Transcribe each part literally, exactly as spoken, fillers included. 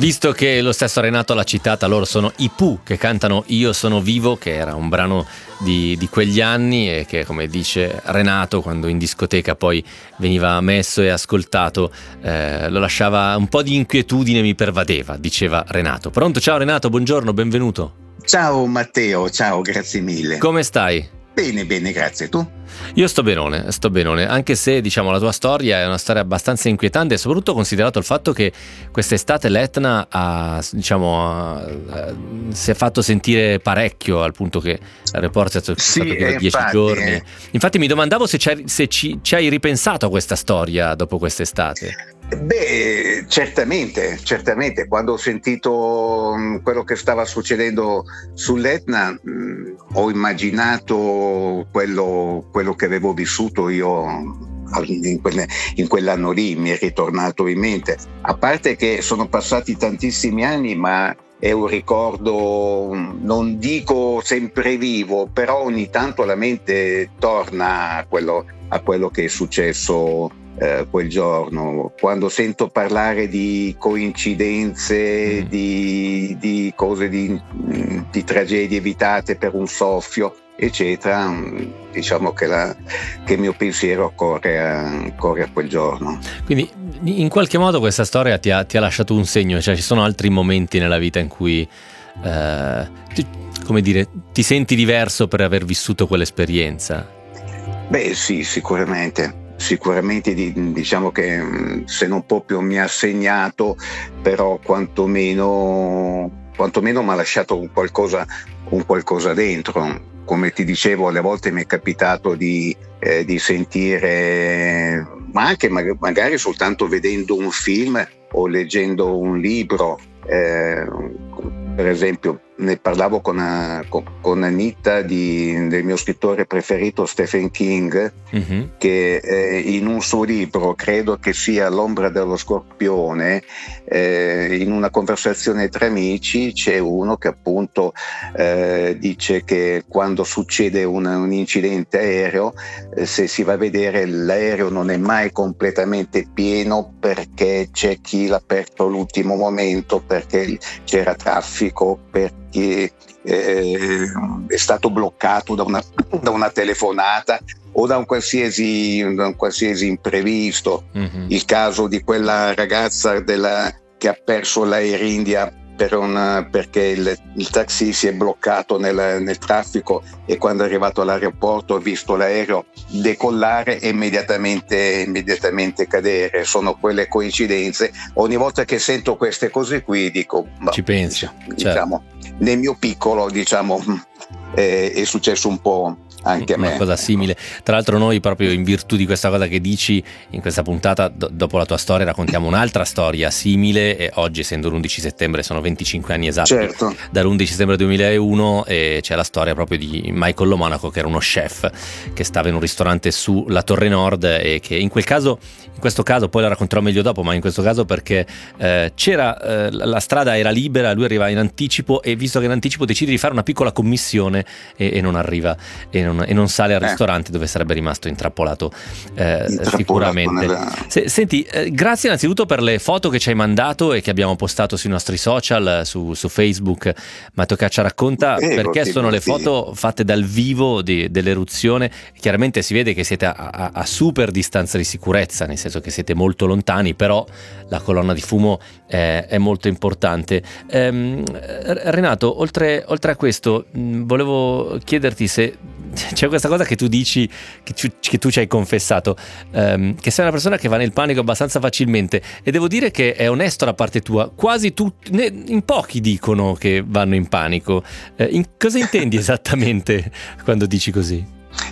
Visto che lo stesso Renato l'ha citata, loro sono i Pooh che cantano Io sono vivo, che era un brano di, di quegli anni e che, come dice Renato, quando in discoteca poi veniva messo e ascoltato, eh, lo lasciava un po' di inquietudine, mi pervadeva, diceva Renato. Pronto? Ciao Renato, buongiorno, benvenuto. Ciao Matteo, ciao, grazie mille. Come stai? Bene, bene, grazie. Tu? Io sto benone, sto benone, anche se diciamo la tua storia è una storia abbastanza inquietante, soprattutto considerato il fatto che quest'estate l'Etna ha, diciamo, ha, si è fatto sentire parecchio, al punto che il report è stato sì, per dieci infatti, giorni. Eh. Infatti mi domandavo se, c'hai, se ci, ci hai ripensato a questa storia dopo quest'estate. Beh, certamente, certamente. Quando ho sentito mh, quello che stava succedendo sull'Etna, mh, ho immaginato quello, quello che avevo vissuto io in, quelle, in quell'anno lì, mi è ritornato in mente. A parte che sono passati tantissimi anni, ma è un ricordo, non dico sempre vivo, però ogni tanto la mente torna a quello, a quello che è successo Eh, quel giorno. Quando sento parlare di coincidenze, mm. di, di cose, di, di tragedie evitate per un soffio, eccetera, diciamo che, la, che il mio pensiero corre a, corre a quel giorno. Quindi in qualche modo questa storia ti ha, ti ha lasciato un segno, cioè ci sono altri momenti nella vita in cui eh, ti, come dire, ti senti diverso per aver vissuto quell'esperienza? Beh sì, sicuramente. Sicuramente diciamo che se non proprio mi ha segnato, però quantomeno quantomeno mi ha lasciato un qualcosa, un qualcosa dentro. Come ti dicevo, alle volte mi è capitato di, eh, di sentire, ma anche magari soltanto vedendo un film o leggendo un libro, eh, per esempio ne parlavo con, con, con Anita di, del mio scrittore preferito Stephen King, mm-hmm. che eh, in un suo libro, credo che sia L'ombra dello scorpione, eh, in una conversazione tra amici c'è uno che appunto eh, dice che quando succede un, un incidente aereo, eh, se si va a vedere l'aereo non è mai completamente pieno perché c'è chi l'ha aperto all'ultimo momento, perché c'era traffico, perché che eh, è stato bloccato da una, da una telefonata o da un qualsiasi, da un qualsiasi imprevisto. Mm-hmm. Il caso di quella ragazza della, che ha perso l'Air India per una, perché il, il taxi si è bloccato nel, nel traffico e quando è arrivato all'aeroporto ha visto l'aereo decollare e immediatamente, immediatamente cadere. Sono quelle coincidenze. Ogni volta che sento queste cose qui dico, ci penso, diciamo, certo. diciamo, nel mio piccolo diciamo eh, è successo un po' anche a me. Una cosa simile. Tra l'altro noi, proprio in virtù di questa cosa che dici, in questa puntata, do- dopo la tua storia, raccontiamo un'altra storia simile, e oggi, essendo l'undici settembre, sono venticinque anni esatti, certo. dall'undici settembre duemilauno, e c'è la storia proprio di Michael Lo Monaco, che era uno chef che stava in un ristorante sulla Torre Nord e che in quel caso, in questo caso, poi la racconterò meglio dopo, ma in questo caso perché eh, c'era eh, la strada era libera, lui arriva in anticipo e visto che in anticipo decide di fare una piccola commissione e, e non arriva e non e non sale al eh. ristorante dove sarebbe rimasto intrappolato, eh, intrappolato sicuramente nella... Se, senti, eh, grazie innanzitutto per le foto che ci hai mandato e che abbiamo postato sui nostri social, su, su Facebook Matteo Caccia racconta, eh, perché sono le foto fatte dal vivo di, dell'eruzione. Chiaramente si vede che siete a, a, a super distanza di sicurezza, nel senso che siete molto lontani, però la colonna di fumo eh, è molto importante. ehm, Renato, oltre, oltre a questo mh, volevo chiederti se c'è questa cosa che tu dici, che, ci, che tu ci hai confessato, ehm, che sei una persona che va nel panico abbastanza facilmente, e devo dire che è onesto da parte tua. Quasi tutti, in pochi dicono che vanno in panico. Eh, in, cosa intendi esattamente quando dici così?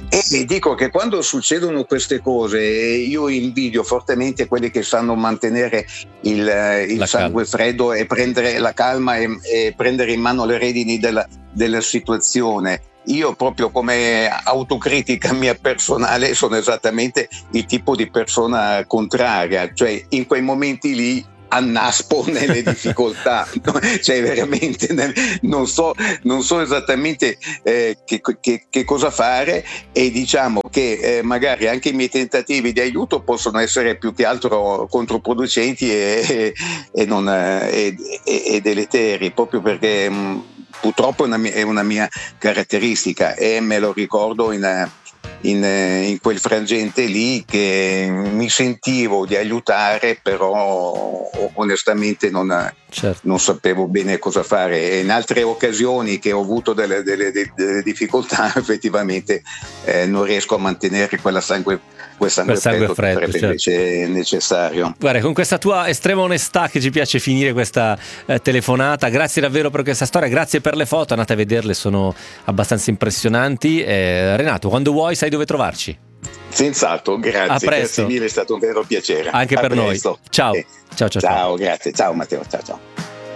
E dico che quando succedono queste cose io invidio fortemente quelli che sanno mantenere il, il sangue calma. freddo e prendere la calma e, e prendere in mano le redini della, della situazione. Io, proprio come autocritica mia personale, sono esattamente il tipo di persona contraria, cioè in quei momenti lì annaspo nelle difficoltà, cioè veramente non so, non so esattamente eh, che, che, che cosa fare, e diciamo che eh, magari anche i miei tentativi di aiuto possono essere più che altro controproducenti e, e, non, e, e deleteri, proprio perché mh, purtroppo è una, mia, è una mia caratteristica, e me lo ricordo in In, in quel frangente lì che mi sentivo di aiutare, però onestamente non, certo. non sapevo bene cosa fare, e in altre occasioni che ho avuto delle, delle, delle difficoltà effettivamente eh, non riesco a mantenere quella sangue quel sangue, quel sangue freddo, freddo, che certo. invece è necessario. Guarda, con questa tua estrema onestà che ci piace finire questa eh, telefonata. Grazie davvero per questa storia, grazie per le foto, andate a vederle, sono abbastanza impressionanti. eh, Renato, quando vuoi sai dove trovarci. Senz'altro, grazie, a presto. Grazie mille, è stato un vero piacere. Anche a per presto. noi. Ciao. Eh. Ciao, ciao, ciao, ciao. Grazie, ciao Matteo, ciao ciao.